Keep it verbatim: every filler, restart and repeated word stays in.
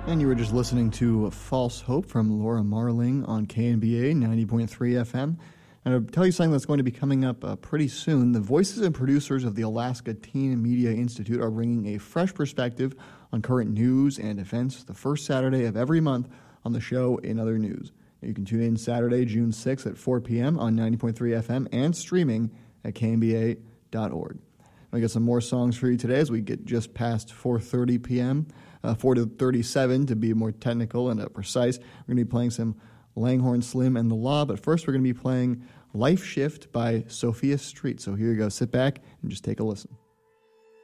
And you were just listening to False Hope from Laura Marling on K N B A ninety point three F M. And I'll tell you something that's going to be coming up uh, pretty soon. The voices and producers of the Alaska Teen Media Institute are bringing a fresh perspective on current news and events the first Saturday of every month on the show In Other News. You can tune in Saturday, June sixth at four p.m. on ninety point three F M and streaming at K N B A dot org. I got some more songs for you today as we get just past four thirty p.m., uh, four thirty-seven to be more technical and uh, precise. We're going to be playing some Langhorne Slim and the Law, but first we're going to be playing Life Shift by Sophia Street. So here you go. Sit back and just take a listen.